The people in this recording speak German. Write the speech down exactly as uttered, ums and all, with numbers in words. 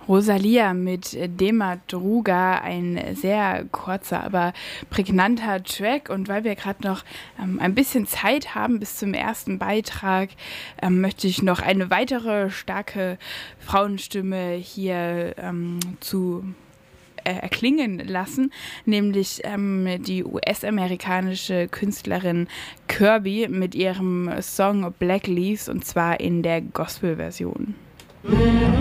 Rosalia mit De Madruga, ein sehr kurzer, aber prägnanter Track. Und weil wir gerade noch ähm, ein bisschen Zeit haben bis zum ersten Beitrag, ähm, möchte ich noch eine weitere starke Frauenstimme hier ähm, zu äh, erklingen lassen, nämlich ähm, die U S-amerikanische Künstlerin Kirby mit ihrem Song Black Leaves, und zwar in der Gospel-Version.